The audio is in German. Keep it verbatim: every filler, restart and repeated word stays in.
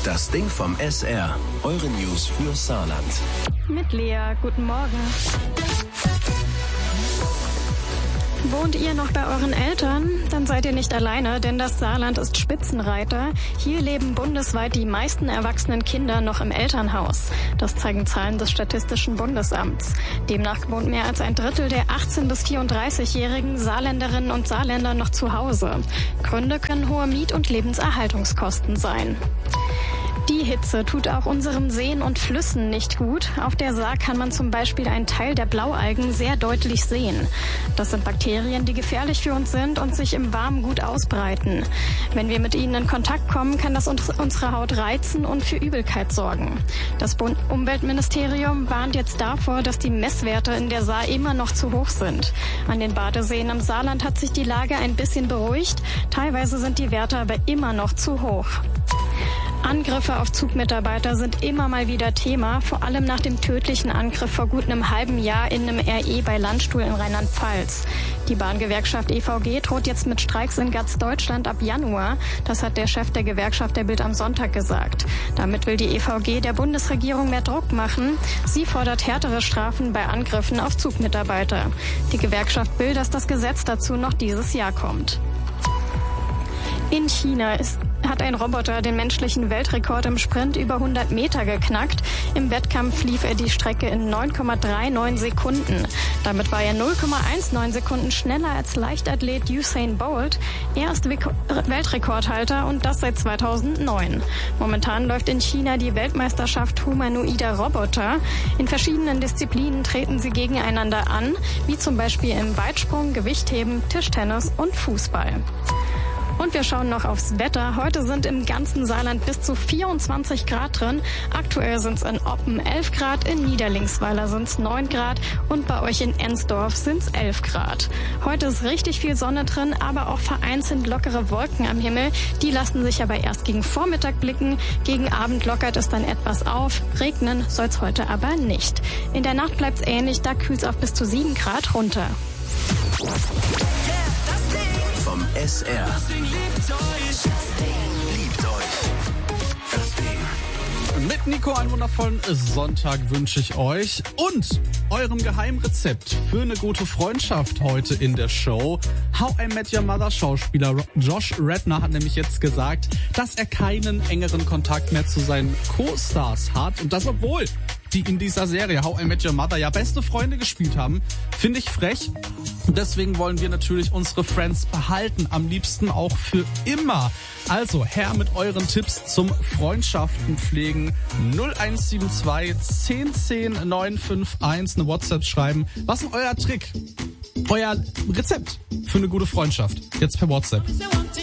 Das Ding vom S R. Eure News für Saarland. Mit Lea, guten Morgen. Wohnt ihr noch bei euren Eltern? Dann seid ihr nicht alleine, denn das Saarland ist Spitzenreiter. Hier leben bundesweit die meisten erwachsenen Kinder noch im Elternhaus. Das zeigen Zahlen des Statistischen Bundesamts. Demnach wohnt mehr als ein Drittel der achtzehn- bis vierunddreißigjährigen Saarländerinnen und Saarländer noch zu Hause. Gründe können hohe Miet- und Lebenserhaltungskosten sein. Die Hitze tut auch unseren Seen und Flüssen nicht gut. Auf der Saar kann man zum Beispiel einen Teil der Blaualgen sehr deutlich sehen. Das sind Bakterien, die gefährlich für uns sind und sich im Warmen gut ausbreiten. Wenn wir mit ihnen in Kontakt kommen, kann das unsere Haut reizen und für Übelkeit sorgen. Das Umweltministerium warnt jetzt davor, dass die Messwerte in der Saar immer noch zu hoch sind. An den Badeseen im Saarland hat sich die Lage ein bisschen beruhigt. Teilweise sind die Werte aber immer noch zu hoch. Angriffe auf Zugmitarbeiter sind immer mal wieder Thema, vor allem nach dem tödlichen Angriff vor gut einem halben Jahr in einem R E bei Landstuhl in Rheinland-Pfalz. Die Bahngewerkschaft E V G droht jetzt mit Streiks in ganz Deutschland ab Januar. Das hat der Chef der Gewerkschaft der Bild am Sonntag gesagt. Damit will die E V G der Bundesregierung mehr Druck machen. Sie fordert härtere Strafen bei Angriffen auf Zugmitarbeiter. Die Gewerkschaft will, dass das Gesetz dazu noch dieses Jahr kommt. In China ist, hat ein Roboter den menschlichen Weltrekord im Sprint über hundert Meter geknackt. Im Wettkampf lief er die Strecke in neun Komma neununddreißig Sekunden. Damit war er null Komma neunzehn Sekunden schneller als Leichtathlet Usain Bolt. Er ist Weltrekordhalter und das seit zweitausendneun. Momentan läuft in China die Weltmeisterschaft humanoider Roboter. In verschiedenen Disziplinen treten sie gegeneinander an, wie zum Beispiel im Weitsprung, Gewichtheben, Tischtennis und Fußball. Und wir schauen noch aufs Wetter. Heute sind im ganzen Saarland bis zu vierundzwanzig Grad drin. Aktuell sind es in Oppen elf Grad, in Niederlingsweiler sind es neun Grad und bei euch in Ensdorf sind es elf Grad. Heute ist richtig viel Sonne drin, aber auch vereinzelt lockere Wolken am Himmel. Die lassen sich aber erst gegen Vormittag blicken. Gegen Abend lockert es dann etwas auf. Regnen soll es heute aber nicht. In der Nacht bleibt es ähnlich, da kühlt es auf bis zu sieben Grad runter. Vom S R. Das Ding liebt euch. Das Ding liebt euch. Das Ding. Mit Nico einen wundervollen Sonntag wünsche ich euch und eurem Geheimrezept für eine gute Freundschaft heute in der Show. How I Met Your Mother Schauspieler Josh Radnor hat nämlich jetzt gesagt, dass er keinen engeren Kontakt mehr zu seinen Co-Stars hat und das obwohl die in dieser Serie How I Met Your Mother ja beste Freunde gespielt haben. Finde ich frech. Und deswegen wollen wir natürlich unsere Friends behalten, am liebsten auch für immer. Also her mit euren Tipps zum Freundschaften pflegen. null eins sieben zwei zehn zehn neun fünf eins eine WhatsApp schreiben. Was ist euer Trick? Euer Rezept für eine gute Freundschaft? Jetzt per WhatsApp.